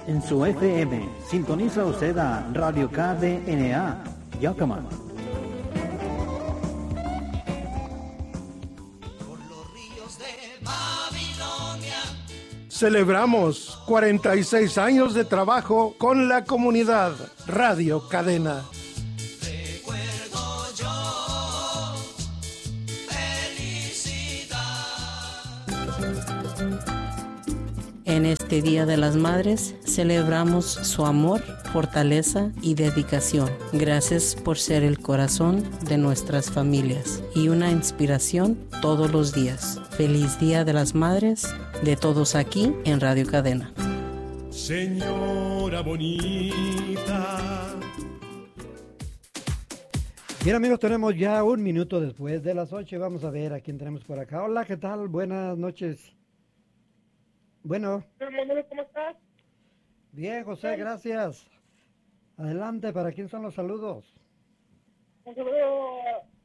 en su FM. Sintoniza usted a Radio KDNA, Yakima. Celebramos 46 años de trabajo con la comunidad. Radio Cadena. Recuerdo yo, felicidad. En este Día de las Madres celebramos su amor, fortaleza y dedicación. Gracias por ser el corazón de nuestras familias y una inspiración todos los días. Feliz Día de las Madres de todos aquí en Radio Cadena. Señora bonita. Bien, amigos, tenemos ya un minuto después de las 8. Vamos a ver a quién tenemos por acá. Hola, ¿qué tal? Buenas noches. Bueno. ¿Cómo estás? Bien, José, gracias. Adelante, ¿para quién son los saludos? Un saludo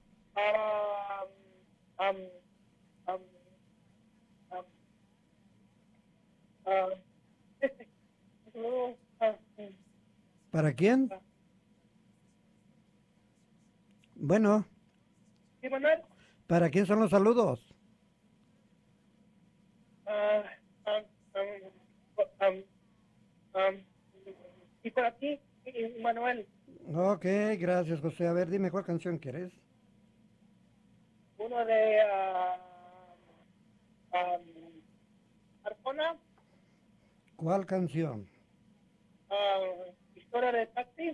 ¿Para quién? Bueno. ¿Sí, Manuel? ¿Para quién son los saludos? Y para ti, Manuel. Ok, gracias, José. A ver, dime cuál canción quieres. Uno de Arjona. ¿Cuál canción? Historia de taxi.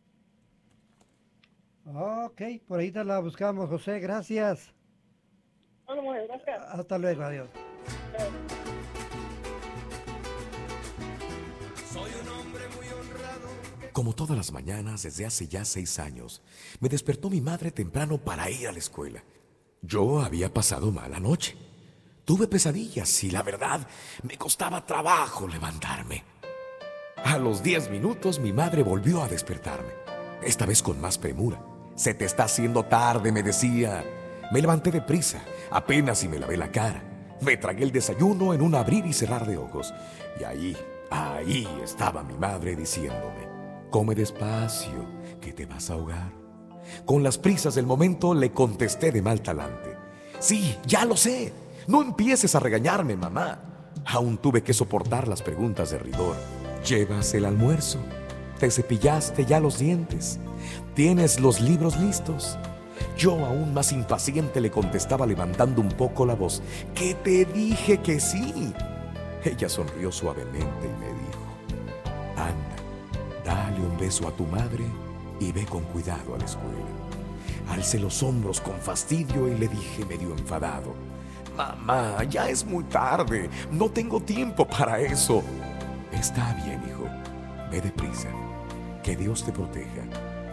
Ok, por ahí te la buscamos, José. Gracias. Gracias. Hasta luego, adiós. Como todas las mañanas, desde hace ya 6 años, me despertó mi madre temprano para ir a la escuela. Yo había pasado mala noche. Tuve pesadillas y la verdad, me costaba trabajo levantarme. A los 10 minutos, mi madre volvió a despertarme, esta vez con más premura. «Se te está haciendo tarde», me decía. Me levanté deprisa, apenas si me lavé la cara. Me tragué el desayuno en un abrir y cerrar de ojos. Y ahí estaba mi madre diciéndome: «Come despacio, que te vas a ahogar». Con las prisas del momento le contesté de mal talante: «Sí, ya lo sé. No empieces a regañarme, mamá». Aún tuve que soportar las preguntas de rigor. «¿Llevas el almuerzo? ¿Te cepillaste ya los dientes? ¿Tienes los libros listos?». Yo, aún más impaciente, le contestaba levantando un poco la voz: «Que te dije que sí». Ella sonrió suavemente y me dijo: «Anda, dale un beso a tu madre y ve con cuidado a la escuela». Alcé los hombros con fastidio y le dije medio enfadado: «Mamá, ya es muy tarde, no tengo tiempo para eso». «Está bien, hijo, ve deprisa, que Dios te proteja».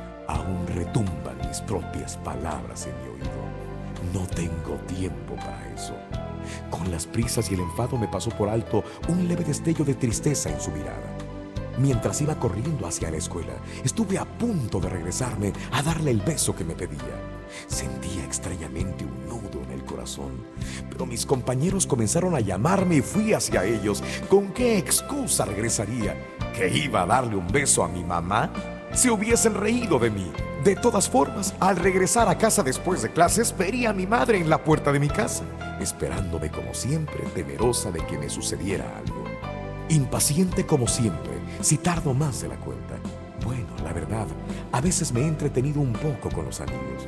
Aún retumban mis propias palabras en mi oído. No tengo tiempo para eso. Con las prisas y el enfado me pasó por alto un leve destello de tristeza en su mirada. Mientras iba corriendo hacia la escuela, estuve a punto de regresarme a darle el beso que me pedía. Sentía extrañamente un nudo en el corazón, pero mis compañeros comenzaron a llamarme y fui hacia ellos. ¿Con qué excusa regresaría? ¿Que iba a darle un beso a mi mamá? Se hubiesen reído de mí. De todas formas, al regresar a casa después de clases, vería a mi madre en la puerta de mi casa, esperándome como siempre, temerosa de que me sucediera algo. Impaciente como siempre, si tardo más de la cuenta. Bueno, la verdad, a veces me he entretenido un poco con los amigos.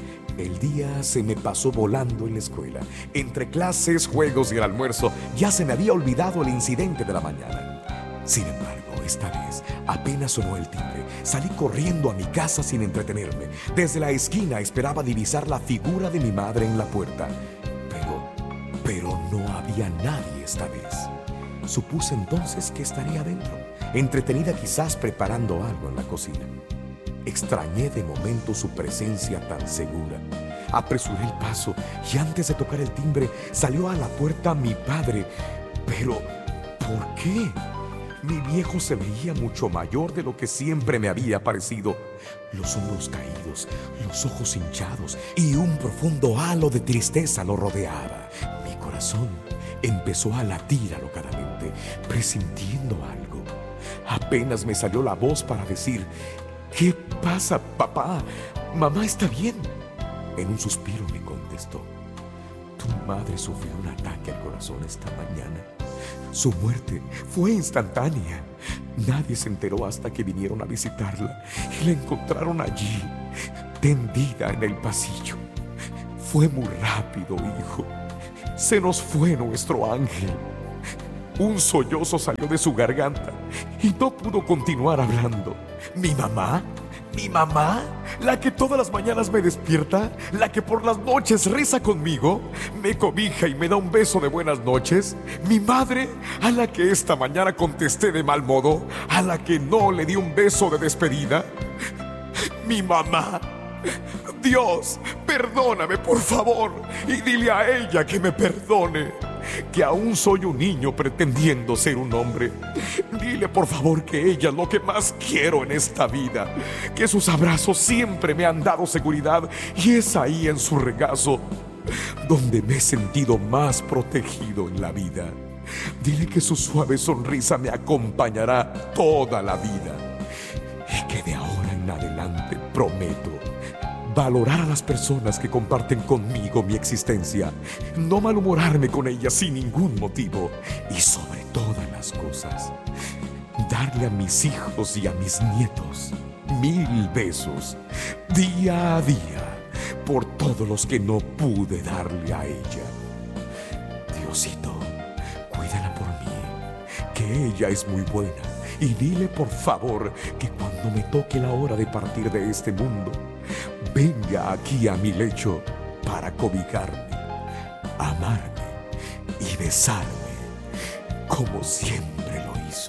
El día se me pasó volando en la escuela. Entre clases, juegos y el almuerzo, ya se me había olvidado el incidente de la mañana. Sin embargo, esta vez, apenas sonó el timbre, salí corriendo a mi casa sin entretenerme. Desde la esquina esperaba divisar la figura de mi madre en la puerta. Pero no había nadie esta vez. Supuse entonces que estaría adentro, entretenida quizás preparando algo en la cocina. Extrañé de momento su presencia tan segura. Apresuré el paso y antes de tocar el timbre salió a la puerta mi padre. Pero, ¿por qué? Mi viejo se veía mucho mayor de lo que siempre me había parecido. Los hombros caídos, los ojos hinchados y un profundo halo de tristeza lo rodeaba. Mi corazón empezó a latir alocadamente, presintiendo algo. Apenas me salió la voz para decir: ¿qué pasa, papá? ¿Mamá está bien? En un suspiro me contestó: tu madre sufrió un ataque al corazón esta mañana. Su muerte fue instantánea. Nadie se enteró hasta que vinieron a visitarla y la encontraron allí, tendida en el pasillo. Fue muy rápido, hijo. Se nos fue nuestro ángel. Un sollozo salió de su garganta y no pudo continuar hablando. ¿Mi mamá? ¿Mi mamá? ¿La que todas las mañanas me despierta? ¿La que por las noches reza conmigo? ¿Me cobija y me da un beso de buenas noches? ¿Mi madre? ¿A la que esta mañana contesté de mal modo? ¿A la que no le di un beso de despedida? ¿Mi mamá? Dios, perdóname por favor y dile a ella que me perdone, que aún soy un niño pretendiendo ser un hombre. Dile por favor que ella es lo que más quiero en esta vida, que sus abrazos siempre me han dado seguridad y es ahí en su regazo donde me he sentido más protegido en la vida. Dile que su suave sonrisa me acompañará toda la vida y que de ahora en adelante prometo valorar a las personas que comparten conmigo mi existencia, no malhumorarme con ellas sin ningún motivo y sobre todas las cosas, darle a mis hijos y a mis nietos 1000 besos día a día por todos los que no pude darle a ella. Diosito, cuídala por mí, que ella es muy buena, y dile por favor que cuando me toque la hora de partir de este mundo, venga aquí a mi lecho para cobijarme, amarme y besarme como siempre lo hizo.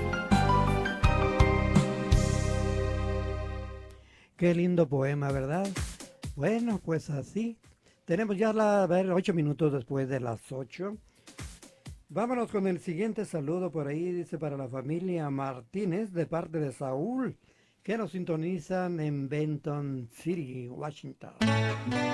Qué lindo poema, ¿verdad? Bueno, pues así. Tenemos ya 8 minutos después de las 8. Vámonos con el siguiente saludo por ahí, dice, para la familia Martínez, de parte de Saúl, que nos sintonizan en Benton City, Washington.